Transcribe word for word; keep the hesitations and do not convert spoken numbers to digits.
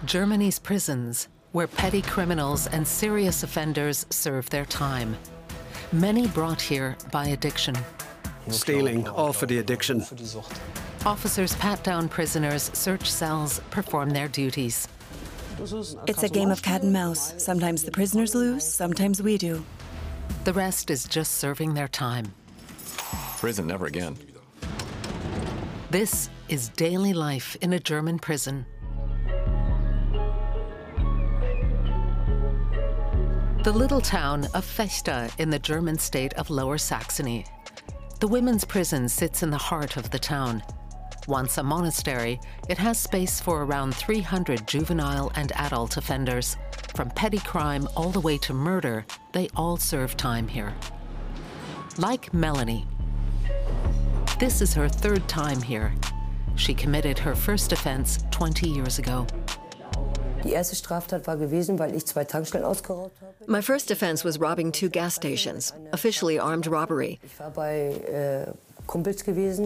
Germany's prisons, where petty criminals and serious offenders serve their time. Many brought here by addiction. Stealing, all for the addiction. Officers pat down prisoners, search cells, perform their duties. It's a game of cat and mouse. Sometimes the prisoners lose, sometimes we do. The rest is just serving their time. Prison never again. This is daily life in a German prison. The little town of Vechta in the German state of Lower Saxony. The women's prison sits in the heart of the town. Once a monastery, it has space for around three hundred juvenile and adult offenders. From petty crime all the way to murder, they all serve time here. Like Melanie. This is her third time here. She committed her first offense twenty years ago. My first offense was robbing two gas stations, officially armed robbery.